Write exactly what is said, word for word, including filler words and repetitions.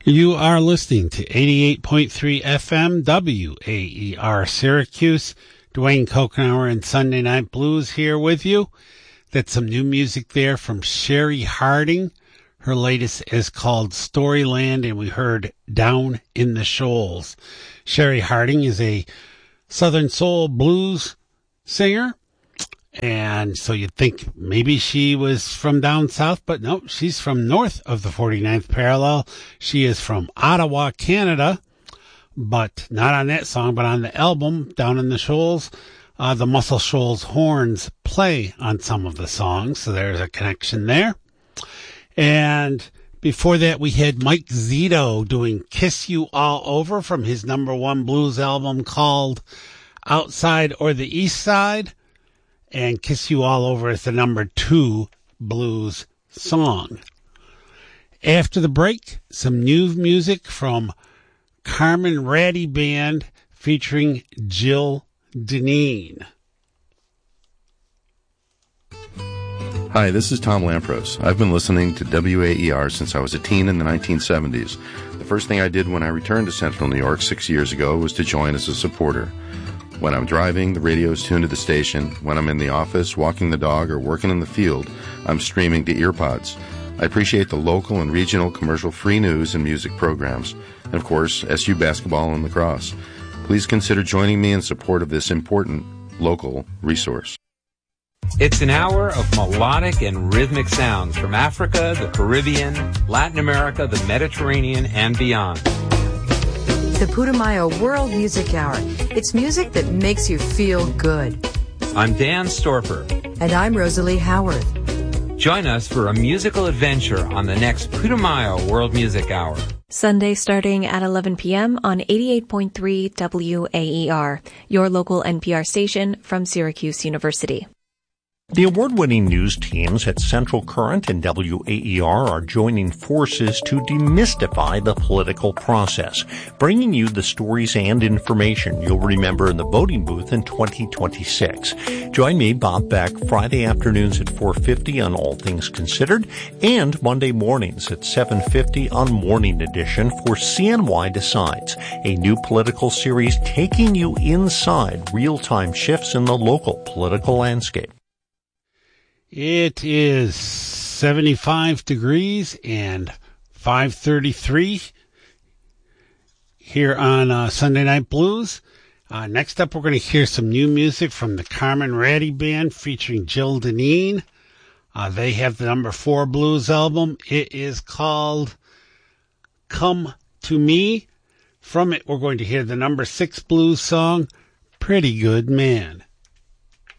You are listening to eighty-eight point three F M W A E R Syracuse. Dwayne Kokenauer and Sunday Night Blues here with you. That's some new music there from Sherry Harding. Her latest is called Storyland, and we heard Down in the Shoals. Sherry Harding is a Southern Soul blues singer, and so you'd think maybe she was from down south, but no, she's from north of the forty-ninth parallel. She is from Ottawa, Canada, but not on that song, but on the album, Down in the Shoals. Uh, the Muscle Shoals horns play on some of the songs, so there's a connection there. And before that, we had Mike Zito doing Kiss You All Over from his number one blues album called Outside or the East Side. And Kiss You All Over is the number two blues song. After the break, some new music from Carmen Ratty Band featuring Jill Deneen. Hi, this is Tom Lampros. I've been listening to W A E R since I was a teen in the nineteen seventies. The first thing I did when I returned to Central New York six years ago was to join as a supporter. When I'm driving, the radio is tuned to the station. When I'm in the office, walking the dog, or working in the field, I'm streaming to earpods. I appreciate the local and regional commercial-free news and music programs. And, of course, S U basketball and lacrosse. Please consider joining me in support of this important local resource. It's an hour of melodic and rhythmic sounds from Africa, the Caribbean, Latin America, the Mediterranean, and beyond. The Putumayo World Music Hour. It's music that makes you feel good. I'm Dan Storper. And I'm Rosalie Howard. Join us for a musical adventure on the next Putumayo World Music Hour. Sunday starting at eleven p.m. on eighty-eight point three W A E R, your local N P R station from Syracuse University. The award-winning news teams at Central Current and W A E R are joining forces to demystify the political process, bringing you the stories and information you'll remember in the voting booth in twenty twenty-six. Join me, Bob Beck, Friday afternoons at four fifty on All Things Considered, and Monday mornings at seven fifty on Morning Edition for C N Y Decides, a new political series taking you inside real-time shifts in the local political landscape. It is seventy-five degrees and five thirty-three here on uh, Sunday Night Blues. Uh, next up, we're going to hear some new music from the Carmen Ratty Band featuring Jill Deneen. Uh, they have the number four blues album. It is called Come to Me. From it, we're going to hear the number six blues song, Pretty Good Man.